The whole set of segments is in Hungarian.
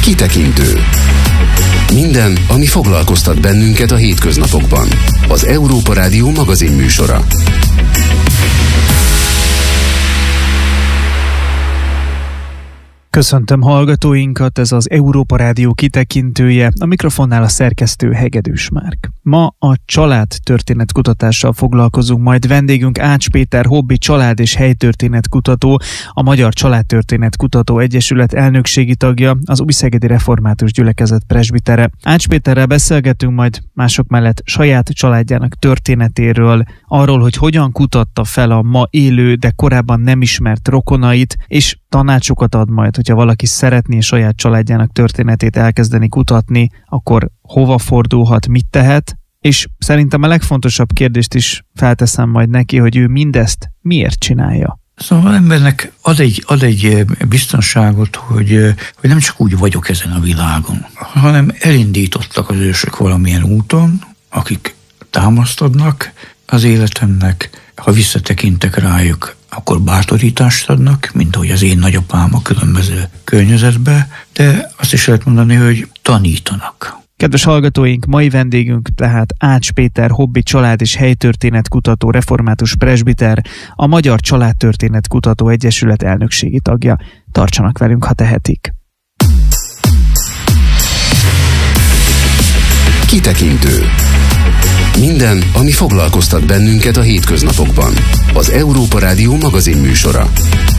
Kitekintő. Minden, ami foglalkoztat bennünket a hétköznapokban. Az Európa Rádió magazinműsora. Köszöntöm hallgatóinkat, ez az Európa Rádió kitekintője, a mikrofonnál a szerkesztő Hegedűs Márk. Ma a családtörténetkutatással foglalkozunk, majd vendégünk Ács Péter hobbi család- és helytörténetkutató, a Magyar Családtörténetkutató Egyesület elnökségi tagja, az Újszegedi Református Gyülekezet presbitere. Ács Péterrel beszélgetünk majd mások mellett saját családjának történetéről, arról, hogy hogyan kutatta fel a ma élő, de korábban nem ismert rokonait, és tanácsokat ad majd, hogyha valaki szeretné saját családjának történetét elkezdeni kutatni, akkor hova fordulhat, mit tehet, és szerintem a legfontosabb kérdést is felteszem majd neki, hogy ő mindezt miért csinálja. Szóval embernek ad egy biztonságot, hogy nem csak úgy vagyok ezen a világon, hanem elindítottak az ősök valamilyen úton, akik támaszt adnak az életemnek, ha visszatekintek rájuk, akkor bátorítást adnak, mint ahogy az én nagyapám a különböző környezetbe, de azt is lehet mondani, hogy tanítanak. Kedves hallgatóink, mai vendégünk tehát Ács Péter hobbi család- és helytörténetkutató református presbiter, a Magyar Családtörténetkutató Egyesület elnökségi tagja. Tartsanak velünk, ha tehetik. Kitekintő. Minden, ami foglalkoztat bennünket a hétköznapokban. Az Európa Rádió magazinműsora.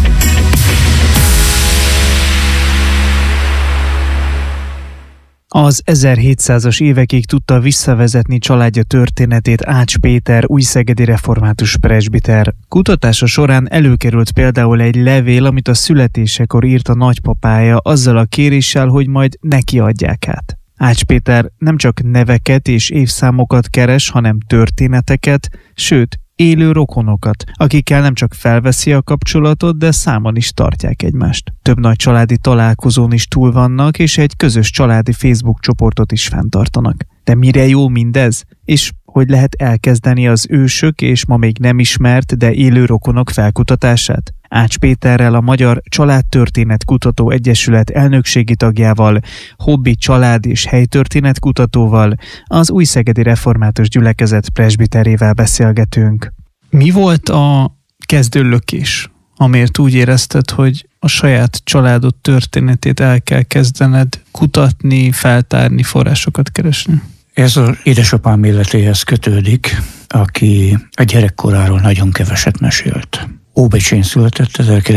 Az 1700-as évekig tudta visszavezetni családja történetét Ács Péter, újszegedi református presbiter. Kutatása során előkerült például egy levél, amit a születésekor írt a nagypapája azzal a kéréssel, hogy majd neki adják át. Ács Péter nem csak neveket és évszámokat keres, hanem történeteket, sőt, élő rokonokat, akikkel nem csak felveszi a kapcsolatot, de számon is tartják egymást. Több nagy családi találkozón is túl vannak, és egy közös családi Facebook csoportot is fenntartanak. De mire jó mindez? És hogy lehet elkezdeni az ősök és ma még nem ismert, de élő rokonok felkutatását? Ács Péterrel, a Magyar Családtörténetkutató Egyesület elnökségi tagjával, hobbi család- és helytörténetkutatóval, az Újszegedi Református Gyülekezet presbiterével beszélgetünk. Mi volt a kezdőlökés, amiért úgy érezted, hogy a saját családod történetét el kell kezdened kutatni, feltárni, forrásokat keresni? Ez az édesapám életéhez kötődik, aki a gyerekkoráról nagyon keveset mesélt. Óbecsén született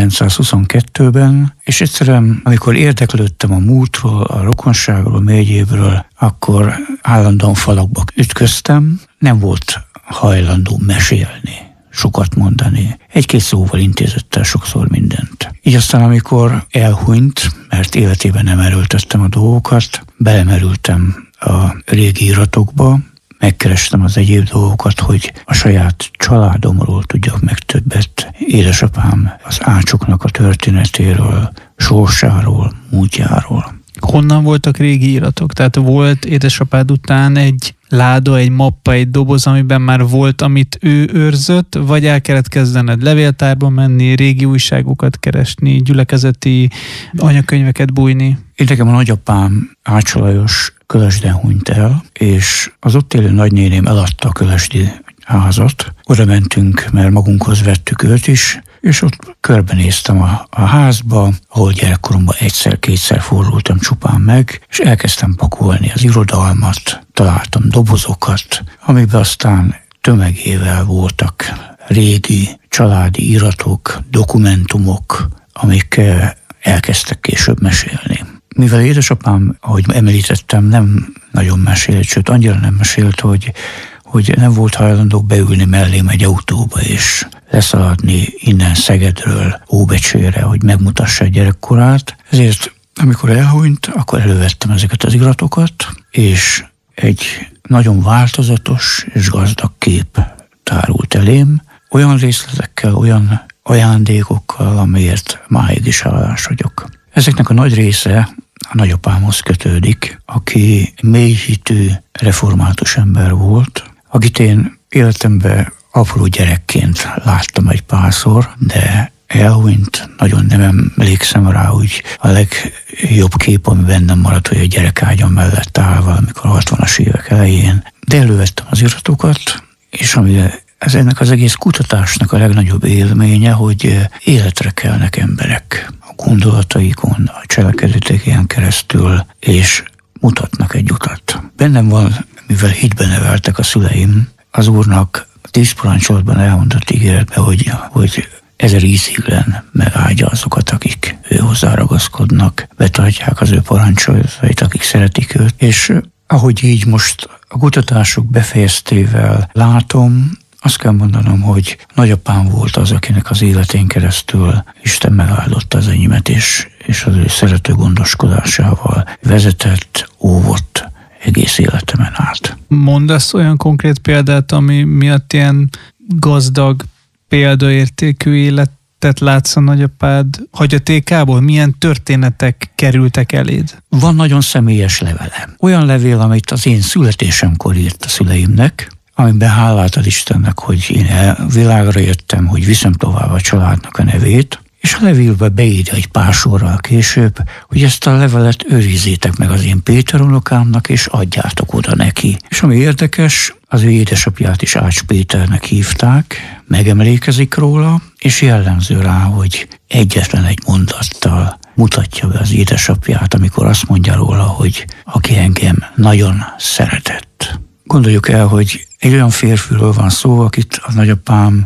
1922-ben, és egyszerűen, amikor érdeklődtem a múltról, a rokonságról, a megyébről, akkor állandóan falakba ütköztem, nem volt hajlandó mesélni, sokat mondani. Egy-két szóval intézett el sokszor mindent. Így aztán, amikor elhunyt, mert életében nem erőltettem a dolgokat, belemerültem a régi iratokba, megkerestem az egyéb dolgokat, hogy a saját családomról tudjak meg többet. Édesapám az Ácsoknak a történetéről, sorsáról, múltjáról. Honnan voltak régi iratok? Tehát volt édesapád után egy láda, egy mappa, egy doboz, amiben már volt, amit ő őrzött, vagy el kellett kezdened levéltárba menni, régi újságokat keresni, gyülekezeti anyakönyveket bújni? Én nekem a nagyapám Ács Lajos Kölesden hunyt el, és az ott élő nagynéném eladta a kölesdi házat. Oda mentünk, mert magunkhoz vettük őt is, és ott körbenéztem a házba, ahol gyerekkoromban egyszer-kétszer fordultam csupán meg, és elkezdtem pakolni az irodalmat, találtam dobozokat, amiben aztán tömegével voltak régi családi iratok, dokumentumok, amik elkezdtek később mesélni. Mivel édesapám, ahogy említettem, nem nagyon mesélt, sőt annyira nem mesélt, hogy nem volt hajlandó beülni mellém egy autóba és leszaladni innen Szegedről Óbecsére, hogy megmutassa a gyerekkorát. Ezért, amikor elhunyt, akkor elővettem ezeket az iratokat, és egy nagyon változatos és gazdag kép tárult elém, olyan részletekkel, olyan ajándékokkal, amiért máig is hálás vagyok. Ezeknek a nagy része a nagyapámhoz kötődik, aki mélyhitű református ember volt, akit én életemben apró gyerekként láttam egy párszor, de elhunyt, nagyon nem emlékszem rá, úgy a legjobb kép, ami bennem maradt, hogy a gyerekágyam mellett áll valamikor 60-as évek elején. De elővettem az iratokat, és ami ez ennek az egész kutatásnak a legnagyobb élménye, hogy életre kelnek emberek a gondolataikon, a cselekedeteken keresztül, és mutatnak egy utat. Bennem van, mivel hitben neveltek a szüleim, az Úrnak 10 parancsolatban elmondott ígéretbe, hogy 1000 íziglen megáldja azokat, akik hozzá ragaszkodnak, betartják az ő parancsolatait, akik szeretik őt. És ahogy így most a kutatások befejeztével látom, azt kell mondanom, hogy nagyapám volt az, akinek az életén keresztül Isten megáldotta az enyémet, és az ő szerető gondoskodásával vezetett, óvott egész életemen át. Mondasz olyan konkrét példát, ami miatt ilyen gazdag, példaértékű életet látsz a nagyapád hagyatékából? Milyen történetek kerültek eléd? Van nagyon személyes levele. Olyan levél, amit az én születésemkor írt a szüleimnek, amiben hálát ad Istennek, hogy én világra jöttem, hogy viszem tovább a családnak a nevét, és a levélbe beírja egy pár sorral később, hogy ezt a levelet őrizzétek meg az én Péter unokámnak, és adjátok oda neki. És ami érdekes, az ő édesapját is Ács Péternek hívták, megemlékezik róla, és jellemző rá, hogy egyetlen egy mondattal mutatja be az édesapját, amikor azt mondja róla, hogy aki engem nagyon szeretett. Gondoljuk el, hogy egy olyan férfiről van szó, akit a nagyapám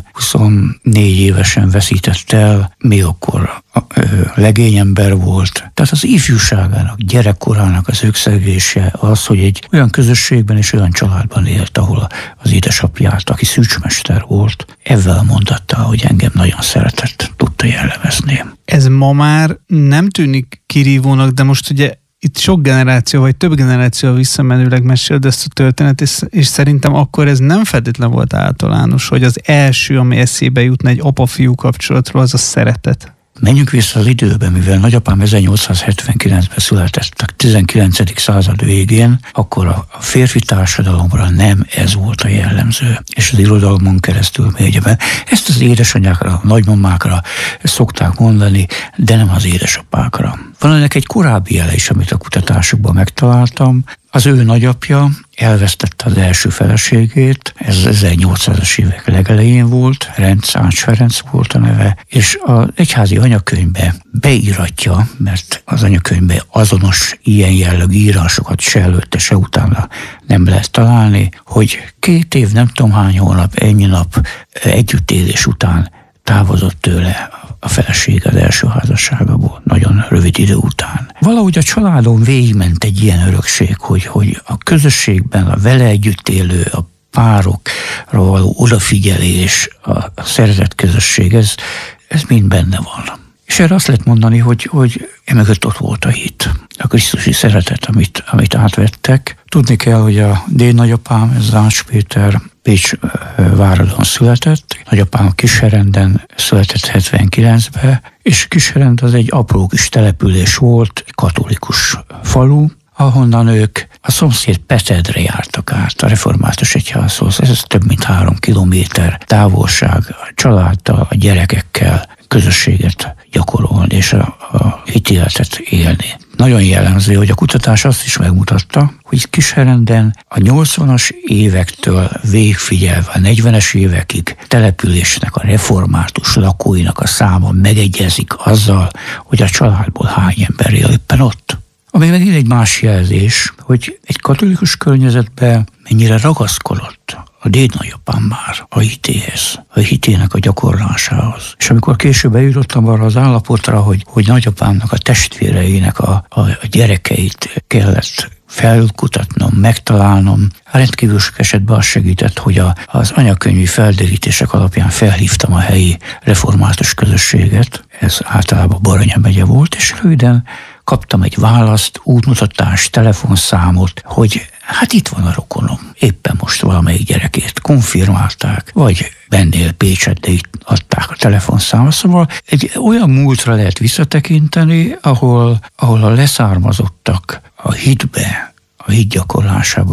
24 évesen veszített el, még akkor legényember volt. Tehát az ifjúságának, gyerekkorának az összegzése az, hogy egy olyan közösségben és olyan családban élt, ahol az édesapját, aki szűcsmester volt, ezzel a mondattal, hogy engem nagyon szeretett, tudta jellemezni. Ez ma már nem tűnik kirívónak, de most ugye itt sok generáció, vagy több generáció visszamenőleg meséld ezt a történetet, és szerintem akkor ez nem feltétlen volt általános, hogy az első, ami eszébe jutna egy apa-fiú kapcsolatról, az a szeretet. Menjünk vissza az időbe, mivel nagyapám 1879-ben született, a 19. század végén, akkor a férfi társadalomra nem ez volt a jellemző, és az irodalmon keresztül megy be. Ezt az édesanyákra, a nagymamákra szokták mondani, de nem az édesapákra. Van ennek egy korábbi jele is, amit a kutatásokban megtaláltam. Az ő nagyapja elvesztette az első feleségét, ez 1800-as évek legelején volt, Ács Ferenc volt a neve, és az egyházi anyakönyvbe beíratja, mert az anyakönyvbe azonos ilyen jellegű írásokat se előtte, se utána nem lehet találni, hogy 2 év, nem tudom hány hónap, ennyi nap együttélés után távozott tőle a feleség az első házasságából, nagyon rövid idő után. Valahogy a családon végigment egy ilyen örökség, hogy a közösségben a vele együtt élő, a párokra való odafigyelés, a szeretett közösség, ez mind benne van. És erre azt lehet mondani, hogy emögött ott volt a hit, a krisztusi szeretet, amit átvettek. Tudni kell, hogy a dédnagyapám, ez Ács Péter, Pécs váradon született. Nagyapám Kisherenden született 79-ben, és Kisherend az egy apró kis település volt, egy katolikus falu, ahonnan ők a szomszéd Petedre jártak át a református egyházhoz. Ez több mint 3 kilométer távolság, a családdal, a gyerekekkel közösséget gyakorolni és a hitéletet élni. Nagyon jellemző, hogy a kutatás azt is megmutatta, hogy Kisherenden a 80-as évektől végigfigyelve a 40-es évekig településnek a református lakóinak a száma megegyezik azzal, hogy a családból hány ember él éppen ott. Ami megint egy más jelzés, hogy egy katolikus környezetben mennyire ragaszkodott a dédnagyapám már a hitéhez, a hitének a gyakorlásához. És amikor később eljutottam arra az állapotra, hogy nagyapámnak a testvéreinek a gyerekeit kellett felkutatnom, megtalálnom, rendkívül sok esetben az segített, hogy az anyakönyvi felderítések alapján felhívtam a helyi református közösséget, ez általában Baranya megye volt, és röviden kaptam egy választ, útmutatást, telefonszámot, hogy hát itt van a rokonom. Éppen most valamelyik gyerekét konfirmálták, vagy bennél Pécset, de itt adták a telefonszámot. Szóval egy olyan múltra lehet visszatekinteni, ahol a leszármazottak a hitbe, a hit gyakorlásába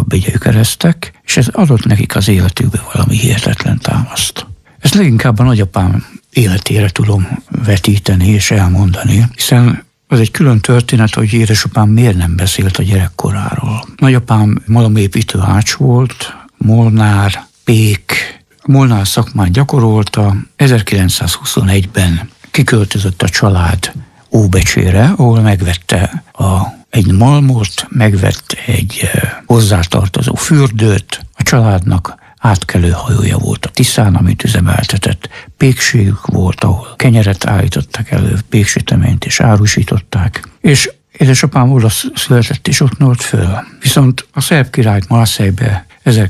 begyökereztek, és ez adott nekik az életükbe valami hihetetlen támaszt. Ez leginkább a nagyapám életére tudom vetíteni és elmondani, hiszen az egy külön történet, hogy édesapám miért nem beszélt a gyerekkoráról. Nagyapám malomépítő ács volt, molnár, pék, molnár szakmát gyakorolta. 1921-ben kiköltözött a család Óbecsére, ahol megvette egy malmot, megvett egy hozzátartozó fürdőt. A családnak átkelő hajója volt a Tiszán, amit üzemeltetett. Pékségük volt, ahol kenyeret állítottak elő, péksüteményt és árusították. És édesapám oda született és ott nőtt föl. Viszont a szerb királyt Marseille-be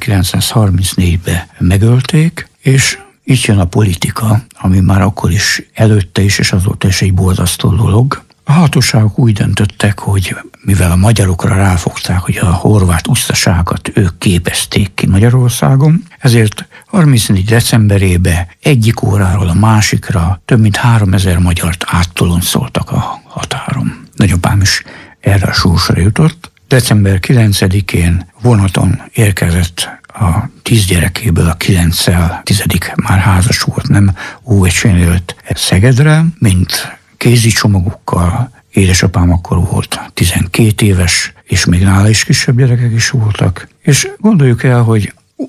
1934-ben megölték, és itt jön a politika, ami már akkor is előtte is, és azóta is egy borzasztó dolog. A hatóságok úgy döntöttek, hogy mivel a magyarokra ráfogták, hogy a horvát usztaságot ők képezték ki Magyarországon, ezért 34. decemberében egyik óráról a másikra több mint 3000 magyart áttoloncoltak a határon. Nagyapám is erre a sorsra jutott. December 9-én vonaton érkezett a 10 gyerekéből a 9-szel, 10. már házas volt, nem Óbecsén élt Szegedre, mint kézi csomagokkal. Édesapám akkor volt 12 éves, és még nála is kisebb gyerekek is voltak. És gondoljuk el, hogy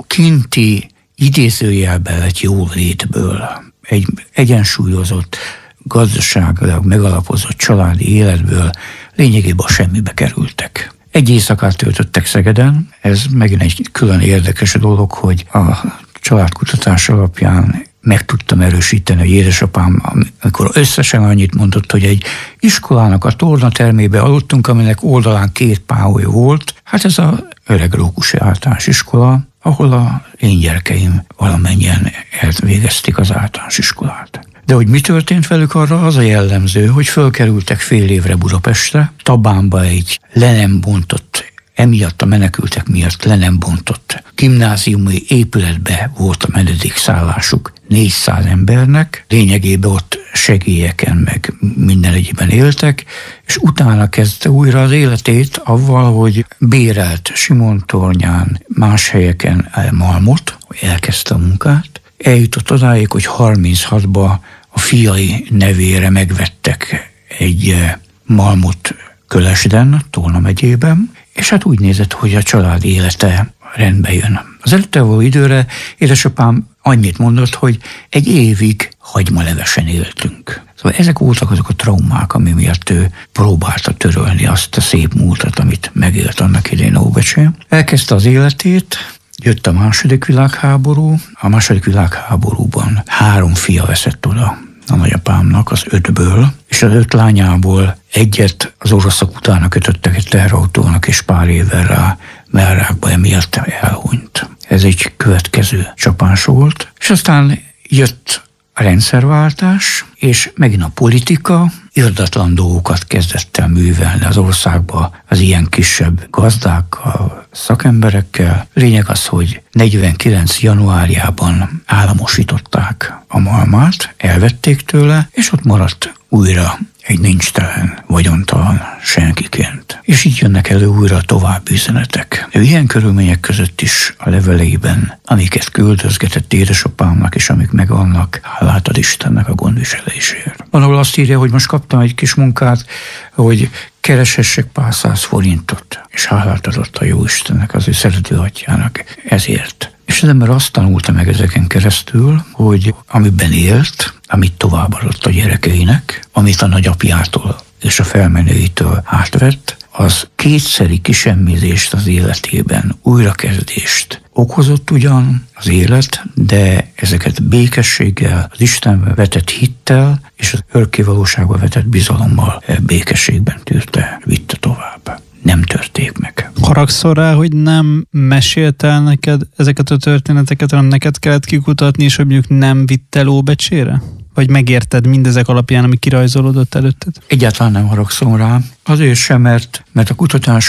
kinti idézőjelben lett jólétből, egy egyensúlyozott, gazdaságilag megalapozott családi életből lényegében a semmibe kerültek. Egy éjszakát töltöttek Szegeden, ez megint egy külön érdekes dolog, hogy a családkutatás alapján meg tudtam erősíteni, hogy édesapám, amikor összesen annyit mondott, hogy egy iskolának a tornatermébe aludtunk, aminek oldalán 2 páholy volt. Hát ez az Öreg Rókusi Általános Iskola, ahol a én gyerekeim valamennyien elvégezték az általános iskolát. De hogy mi történt velük, arra az a jellemző, hogy fölkerültek fél évre Budapestre, Tabánba egy le nem bontott, emiatt a menekültek miatt le nem bontott gimnáziumi épületbe volt a menedékszállásuk 400 embernek, lényegében ott segélyeken meg minden egyben éltek, és utána kezdte újra az életét avval, hogy bérelt Simontornyán, más helyeken malmot, hogy elkezdte a munkát. Eljutott odáig, hogy 36-ba a fiai nevére megvettek egy malmot Kölesden, Tolna megyében, és hát úgy nézett, hogy a család élete rendbe jön. Az előtte való időre édesapám annyit mondott, hogy egy évig hagymalevesen éltünk. Szóval ezek voltak azok a traumák, ami miatt ő próbálta törölni azt a szép múltat, amit megélt annak idején Óbecsén. Elkezdte az életét, jött a II. Világháború. A II. Világháborúban 3 fia veszett oda a nagyapámnak az 5-ből, és az 5 lányából egyet az oroszok utána kötöttek egy teherautónak, és pár évvel rá Mellrákba emiatt elhunyt. Ez egy következő csapás volt. És aztán jött a rendszerváltás, és megint a politika irdatlan dolgokat kezdett el művelni az országba az ilyen kisebb gazdákkal, szakemberekkel. Lényeg az, hogy 49. januárjában államosították a malmát, elvették tőle, és ott maradt újra egy nincstelen, vagyontalan senkiként. És így jönnek elő újra további üzenetek. Ilyen körülmények között is a leveleiben, amiket küldözgetett édesapámnak, és amik megvannak, hálát ad Istennek a gondviselésért. Van, ahol azt írja, hogy most kaptam egy kis munkát, hogy kereshessek pár 100 forintot, és hálát adott a Jóistennek, az ő szerető atyának ezért. És az ember azt tanulta meg ezeken keresztül, hogy amiben élt, amit továbbadott a gyerekeinek, amit a nagyapjától és a felmenőitől átvett, az kétszeri kisemmizést az életében, újrakezdést okozott ugyan az élet, de ezeket békességgel, az Istenbe vetett hittel és az örökkévalóságba vetett bizalommal békességben tűrte, vitte tovább. Nem törték meg. Haragszol rá, hogy nem mesélt el neked ezeket a történeteket, hanem neked kellett kikutatni, és hogy mondjuk nem vitt el Óbecsére? Vagy megérted mindezek alapján, ami kirajzolódott előtted? Egyáltalán nem haragszom rá. Azért sem, mert a kutatások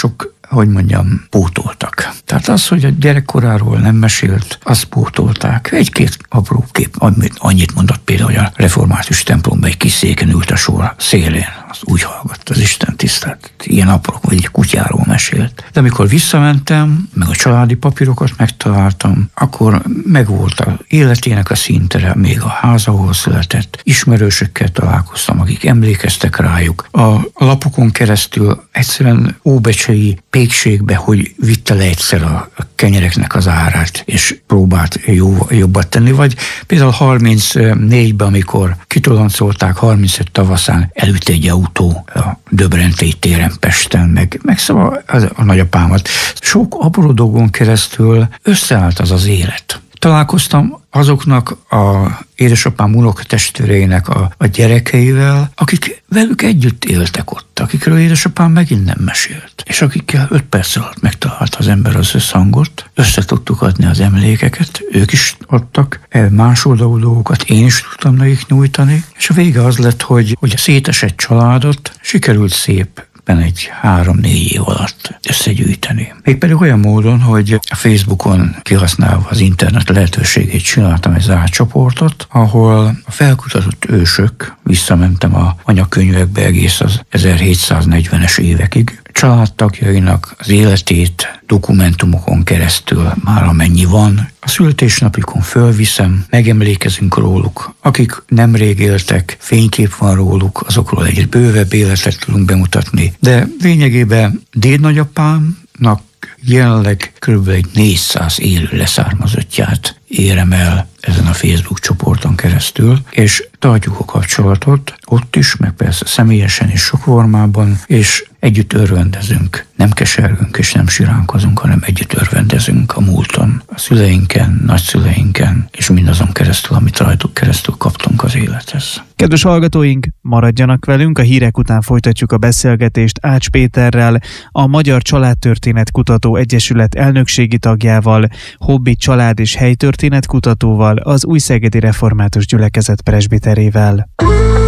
pótoltak. Tehát az, hogy a gyerekkoráról nem mesélt, azt pótolták. Egy-két apró kép, annyit mondott például, hogy a református templomban egy kis széken ült a sor szélén. Az úgy hallgatta az Isten tisztelt. Ilyen apró, vagy egy kutyáról mesélt. De amikor visszamentem, meg a családi papírokat megtaláltam, akkor megvolt az életének a színtere, még a ház, ahol született. Ismerősökkel találkoztam, akik emlékeztek rájuk. A lapokon keresztül egyszerűen óbecsei pékségbe, hogy vitte le egyszer a kenyereknek az árát, és próbált jobbat tenni. Vagy például 34-ben, amikor kitoloncolták 35 tavaszán, elütt egy autó a Döbrentei téren Pesten, meg szóval a nagyapámat. Sok apró dolgon keresztül összeállt az élet. Találkoztam azoknak a édesapám unokatestvéreinek a gyerekeivel, akik velük együtt éltek ott, akikről édesapám megint nem mesélt. És akikkel 5 perc alatt megtalálta az ember az összhangot, össze tudtuk adni az emlékeket, ők is adtak másoldalú dolgokat, én is tudtam nekik nyújtani, és a vége az lett, hogy a szétesett családot sikerült szép egy 3-4 év alatt összegyűjteni. Mégpedig olyan módon, hogy a Facebookon kihasználva az internet lehetőségét csináltam egy zárt csoportot, ahol a felkutatott ősök, visszamentem a anyakönyvekbe egész az 1740-es évekig, családtagjainak az életét dokumentumokon keresztül már amennyi van. A születésnapjukon fölviszem, megemlékezünk róluk. Akik nemrég éltek, fénykép van róluk, azokról egy bővebb életet tudunk bemutatni. De lényegében dédnagyapámnak jelenleg kb. 400 élő leszármazottját érem el ezen a Facebook csoporton keresztül, és tartjuk a kapcsolatot ott is, meg persze személyesen is sok formában, és együtt örvendezünk. Nem kesergünk és nem siránkozunk, hanem együtt örvendezünk a múlton, a szüleinken, nagyszüleinken, és mindazon keresztül, amit rajtuk keresztül kaptunk az élethez. Kedves hallgatóink, maradjanak velünk, a hírek után folytatjuk a beszélgetést Ács Péterrel, a Magyar Családtörténet Kutató Egyesület elnökségi tagjával, Hobby család és helytörténet kutatóval, az Újszegedi Református Gyülekezet presbiterével.